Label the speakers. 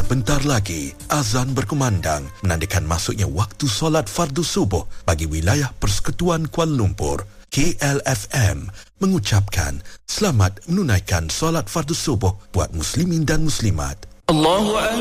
Speaker 1: Sebentar lagi, azan berkumandang menandakan masuknya waktu solat fardu subuh bagi wilayah Persekutuan Kuala Lumpur. KLFM mengucapkan selamat menunaikan solat fardu subuh buat muslimin dan muslimat. Allahu